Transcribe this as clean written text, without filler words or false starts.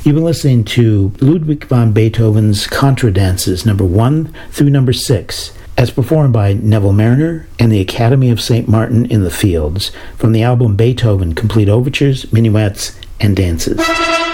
You've been listening to Ludwig van Beethoven's Contra Dances, number 1 through number 6, as performed by Neville Marriner and the Academy of St. Martin in the Fields, from the album Beethoven Complete Overtures, Minuets, and Dances.